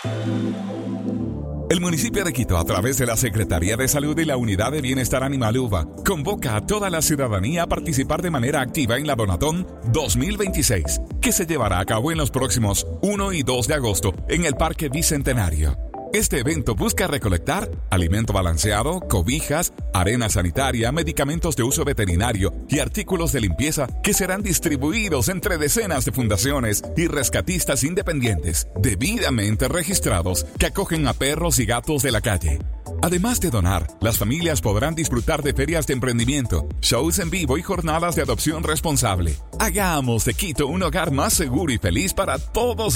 El municipio de Quito, a través de la Secretaría de Salud y la Unidad de Bienestar Animal UVA, convoca a toda la ciudadanía a participar de manera activa en la Donatón 2026, que se llevará a cabo en los próximos 1 y 2 de agosto en el Parque Bicentenario. Este evento busca recolectar alimento balanceado, cobijas, arena sanitaria, medicamentos de uso veterinario y artículos de limpieza que serán distribuidos entre decenas de fundaciones y rescatistas independientes debidamente registrados que acogen a perros y gatos de la calle. Además de donar, las familias podrán disfrutar de ferias de emprendimiento, shows en vivo y jornadas de adopción responsable. Hagamos de Quito un hogar más seguro y feliz para todos